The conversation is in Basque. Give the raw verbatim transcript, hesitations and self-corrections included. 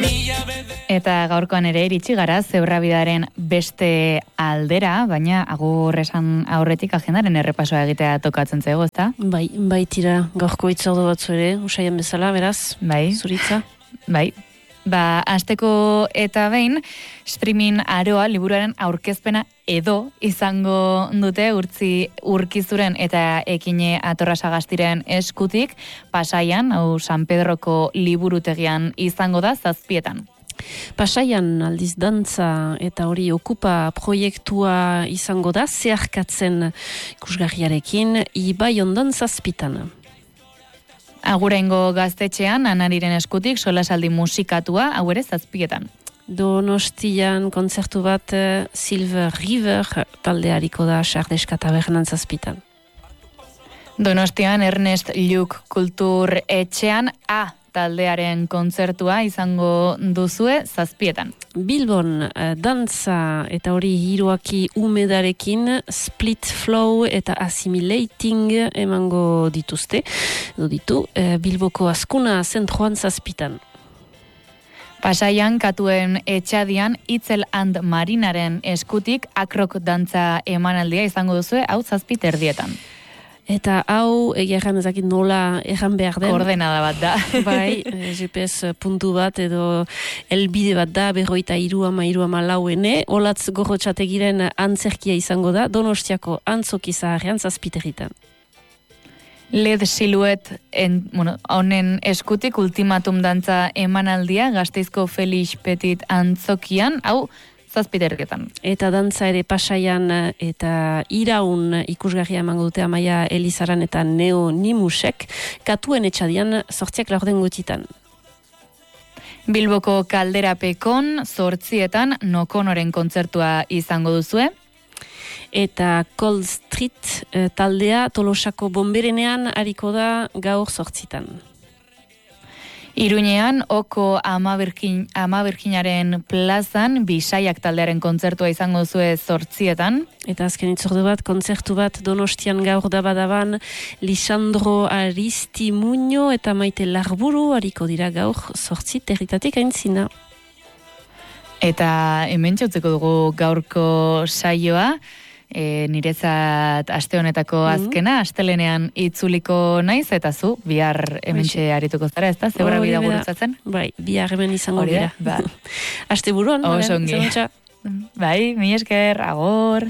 Eta gaurkoan ere iritsi gara Zebrabidaren beste aldera, baina agur esan aurretik agendaren errepasoa egitea tokatzen zego, ezta? Bai, bai tira, gaurko itzordu batzu ere, usaian bezala, beraz, bai. Zuritza. Bai, ba, asteko eta behin, streaming aroa liburuaren aurkezpena edo izango dute urtzi urkizuren eta ekine atorra sagastiren eskutik, Pasaian, hau San Pedroko liburutegian izango da zazpietan. Pasaian aldiz dantza eta hori okupa proiektua izango da, zeharkatzen ikusgarriarekin, Ibai ondan zazpitan. Aguraingo gaztetxean, Anariren eskutik, solasaldi musikatua, hau ere zazpietan. Donostian kontzertu bat Silver River taldeariko da Sardeska tabernan zazpitan. Donostian Ernest Lluch kultur etxean A taldearen kontzertua izango duzue zazpietan. Bilbon dantza eta hori hiruaki umedarekin Split Flow eta Assimilating emango dituzte. Edo ditu, Bilboko Azkuna zentroan zazpitan. Pasaian katuen etxadian Itzel and Marinaren eskutik akrok dantza emanaldia izango duzue hau zazpit erdietan. Eta hau, egia erran ezakit nola erran behar den. Koordenada bat da. Bai, G P S puntu bat edo elbide bat da, berroita iru ama iru ama lauene, olatz gorrotxategiren antzerkia izango da, Donostiako antzoki zaharrean zazpiterritan. L E D Siluet bueno, honen eskutik ultimatum dantza emanaldia Gasteizko Felix Petit antzokian, hau zazpiterrietan. Eta dantza ere Pasaian eta Iraun ikusgarria emango dute Amaia Elizaran eta Neo Nimusek, katuen etxadian zortziak laurden gutitan. Bilboko Kalderapekon zortzietan Nokonoren kontzertua izango duzue. Eta Cold Street eh, taldea Tolosako bomberenean hariko da gaur zortzitan. Iruñean, Oko Amabirkin, Amabirkinaren plazan, Bisaiak taldearen kontzertua izango zue zortzietan. Eta azken itzordu bat, kontzertu bat Donostian gaur dabadaban, Lisandro Aristimuño eta Maite Larburu hariko dira gaur zortzi territatik aintzina. Eta hemen txautzeko dugu gaurko saioa, E, nirezat aste honetako azkena, mm-hmm. astelenean itzuliko naiz, eta zu, bihar hementxe arituko zara, ez da? Zebrabida gurutzatzen? Bai, bihar hemen izango dira. Ba. Aste buruan, oso ongi. Bai, mi esker, agor.